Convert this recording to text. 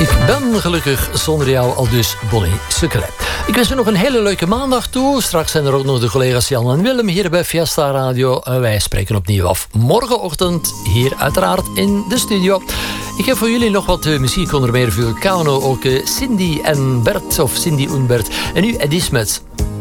Ik ben gelukkig zonder jou, al dus Bonnie Sukkelen. Ik wens u nog een hele leuke maandag toe. Straks zijn er ook nog de collega's Jan en Willem hier bij Fiesta Radio. Wij spreken opnieuw af morgenochtend hier uiteraard in de studio. Ik heb voor jullie nog wat muziek, onder meer Vulcano, ook Cindy en Bert, of Cindy en Bert. En nu Eddie Smith.